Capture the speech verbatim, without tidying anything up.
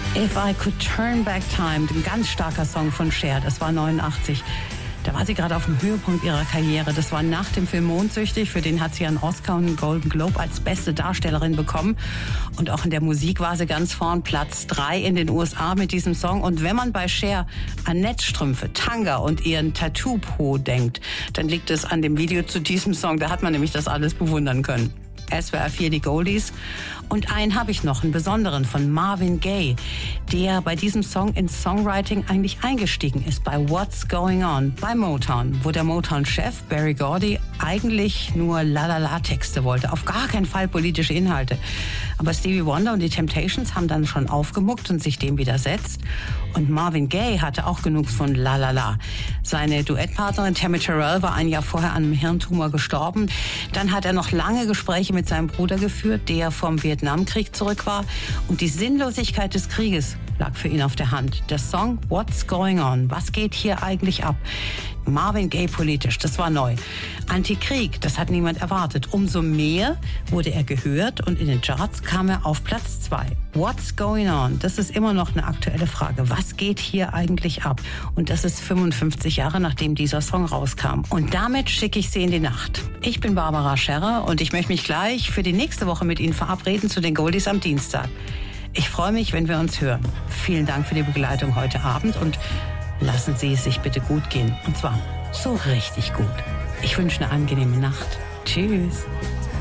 If I Could Turn Back Time, ein ganz starker Song von Cher, das war neunundachtzig. Da war sie gerade auf dem Höhepunkt ihrer Karriere. Das war nach dem Film Mondsüchtig. Für den hat sie einen Oscar und einen Golden Globe als beste Darstellerin bekommen. Und auch in der Musik war sie ganz vorn. Platz drei in den U S A mit diesem Song. Und wenn man bei Cher an Netzstrümpfe, Tanga und ihren Tattoo-Po denkt, dann liegt es an dem Video zu diesem Song. Da hat man nämlich das alles bewundern können. S W R vier, die Goldies. Und einen habe ich noch, einen besonderen von Marvin Gaye, der bei diesem Song ins Songwriting eigentlich eingestiegen ist, bei What's Going On, bei Motown, wo der Motown-Chef Berry Gordy eigentlich nur La-La-La-Texte wollte, auf gar keinen Fall politische Inhalte. Aber Stevie Wonder und die Temptations haben dann schon aufgemuckt und sich dem widersetzt. Und Marvin Gaye hatte auch genug von La-La-La. Seine Duettpartnerin Tammy Terrell war ein Jahr vorher an einem Hirntumor gestorben. Dann hat er noch lange Gespräche mit seinem Bruder geführt, der vom Vietnamkrieg zurück war. Und die Sinnlosigkeit des Krieges lag für ihn auf der Hand. Der Song What's Going On? Was geht hier eigentlich ab? Marvin Gaye politisch, das war neu. Antikrieg, das hat niemand erwartet. Umso mehr wurde er gehört und in den Charts kam er auf Platz zwei. What's Going On? Das ist immer noch eine aktuelle Frage. Was geht hier eigentlich ab? Und das ist fünfundfünfzig Jahre, nachdem dieser Song rauskam. Und damit schicke ich Sie in die Nacht. Ich bin Barbara Scherrer und ich möchte mich gleich für die nächste Woche mit Ihnen verabreden zu den Goldies am Dienstag. Ich freue mich, wenn wir uns hören. Vielen Dank für die Begleitung heute Abend und lassen Sie es sich bitte gut gehen. Und zwar so richtig gut. Ich wünsche eine angenehme Nacht. Tschüss.